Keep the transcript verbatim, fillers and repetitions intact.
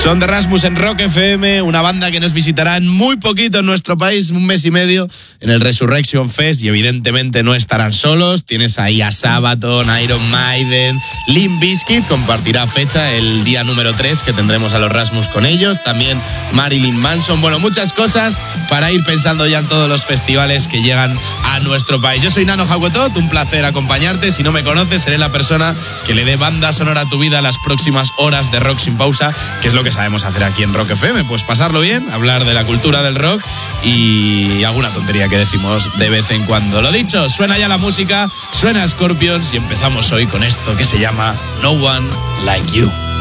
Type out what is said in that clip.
Son The Rasmus en Rock F M, una banda que nos visitará en muy poquito en nuestro país, un mes y medio, en el Resurrection Fest, y evidentemente no estarán solos. Tienes ahí a Sabaton, Iron Maiden, Limp Bizkit, compartirá fecha el día número tres que tendremos a los Rasmus con ellos, también Marilyn Manson, bueno, muchas cosas para ir pensando ya en todos los festivales que llegan a nuestro país. Yo soy Nano Hauetot, un placer acompañarte. Si no me conoces, seré la persona que le dé banda sonora a tu vida las próximas horas de Rock Sin Pausa, que es lo que sabemos hacer aquí en Rock F M, pues pasarlo bien, hablar de la cultura del rock y alguna tontería que decimos de vez en cuando. Lo dicho, suena ya la música, suena Scorpions y empezamos hoy con esto que se llama No One Like You.